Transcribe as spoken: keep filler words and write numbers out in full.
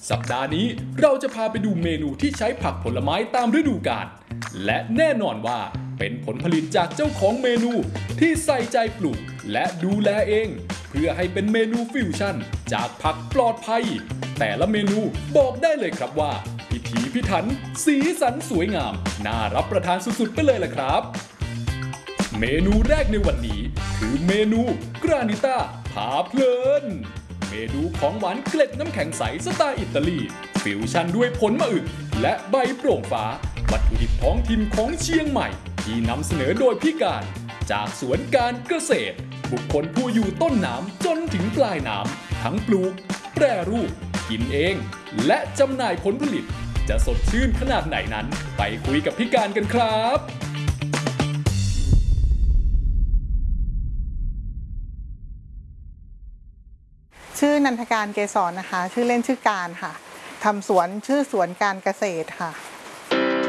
สัปดาห์นี้เราจะพาไปดูเมนูที่ใช้ผักผลไม้ตามฤดูกาลและแน่นอนว่าเป็นผลผลิตจากเจ้าของเมนูที่ใส่ใจปลูกและดูแลเองเพื่อให้เป็นเมนูฟิวชั่นจากผักปลอดภัยแต่ละเมนูบอกได้เลยครับว่าพิถีพิถันสีสันสวยงามน่ารับประทานสุดๆไปเลยล่ะครับเมนูแรกในวันนี้คือเมนูกรานิต้าพาเพลินเมนูของหวานเกล็ดน้ำแข็งใสสไตล์อิตาลีฟิวชั่นด้วยผลมะอึกและใบโปร่งฟ้าวัตถุดิบท้องถิ่นของเชียงใหม่ที่นำเสนอโดยพี่การจากสวนการเกษตรบุคคลผู้อยู่ต้นน้ำจนถึงปลายน้ำทั้งปลูกแปรรูปกินเองและจำหน่ายผลผลิตจะสดชื่นขนาดไหนนั้นไปคุยกับพี่การกันครับชื่อนันทการเกษรนะคะชื่อเล่นชื่อการค่ะทำสวนชื่อสวนการเกษตรค่ะ